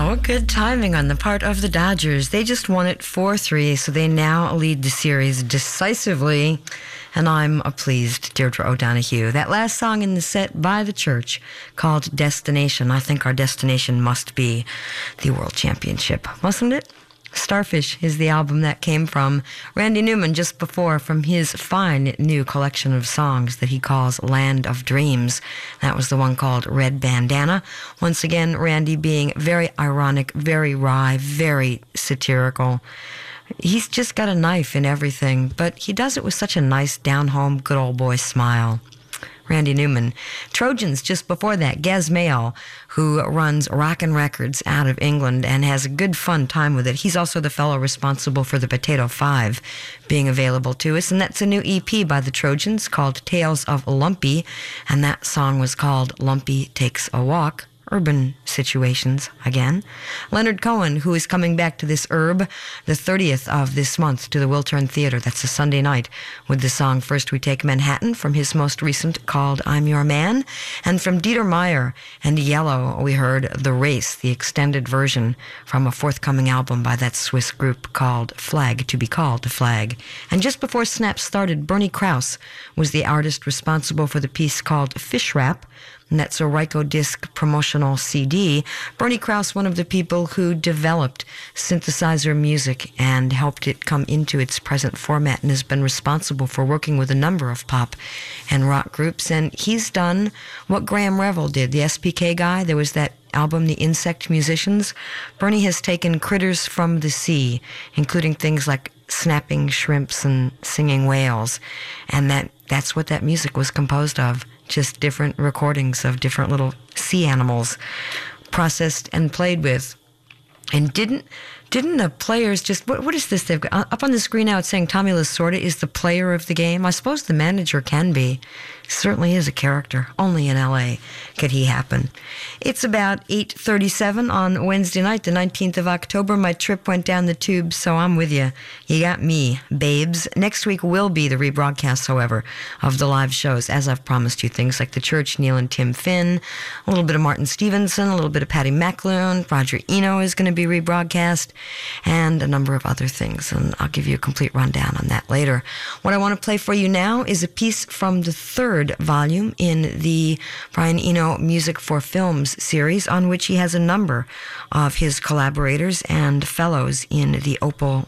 Oh, good timing on the part of the Dodgers. They just won it 4-3, so they now lead the series decisively. And I'm a pleased Deirdre O'Donoghue. That last song in the set by The Church, called Destination. I think our destination must be the World Championship, mustn't it? Starfish is the album that came from Randy Newman just before, from his fine new collection of songs that he calls Land of Dreams. That was the one called Red Bandana. Once again, Randy being very ironic, very wry, very satirical. He's just got a knife in everything, but he does it with such a nice, down-home, good old boy smile. Randy Newman. Trojans just before that, Gaz Mayall, who runs Rockin' Records out of England and has a good fun time with it. He's also the fellow responsible for the Potato 5 being available to us, and that's a new EP by the Trojans called Tales of Lumpy, and that song was called Lumpy Takes a Walk. Urban situations again. Leonard Cohen, who is coming back to this herb the 30th of this month to the Wiltern Theater. That's a Sunday night, with the song First We Take Manhattan from his most recent called I'm Your Man. And from Dieter Meyer and Yellow, we heard The Race, the extended version from a forthcoming album by that Swiss group called Flag, to be called Flag. And just before Snap started, Bernie Krause was the artist responsible for the piece called Fish Wrap, and that's a Ryko Disc promotional CD. Bernie Krause, one of the people who developed synthesizer music and helped it come into its present format, and has been responsible for working with a number of pop and rock groups. And he's done what Graham Revell did, the SPK guy. There was that album, The Insect Musicians. Bernie has taken critters from the sea, including things like snapping shrimps and singing whales, and that's what that music was composed of. Just different recordings of different little sea animals processed and played with. And didn't the players just, what is this they've got up on the screen now? It's saying Tommy Lasorda is the player of the game. I suppose the manager can be. He certainly is a character. Only in L.A. could he happen. It's about 8:37 on Wednesday night, the 19th of October. My trip went down the tube, so I'm with you. You got me, babes. Next week will be the rebroadcast, however, of the live shows, as I've promised you. Things like The Church, Neil and Tim Finn, a little bit of Martin Stevenson, a little bit of Patty McAloon. Roger Eno is going to be rebroadcast, and a number of other things, and I'll give you a complete rundown on that later. What I want to play for you now is a piece from the third volume in the Brian Eno Music for Films series, on which he has a number of his collaborators and fellows in the Opal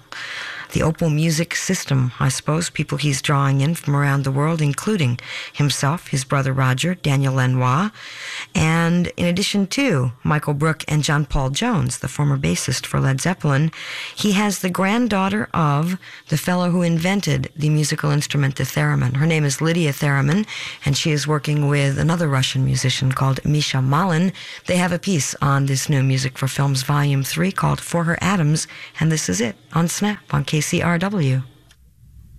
music system, I suppose, people he's drawing in from around the world, including himself, his brother Roger, Daniel Lanois, and in addition to Michael Brook and John Paul Jones, the former bassist for Led Zeppelin, he has the granddaughter of the fellow who invented the musical instrument, the theremin. Her name is Lydia Theremin, and she is working with another Russian musician called Misha Malin. They have a piece on this new Music for Films Volume 3 called For Her Adams, and this is it on Snap on KCRW.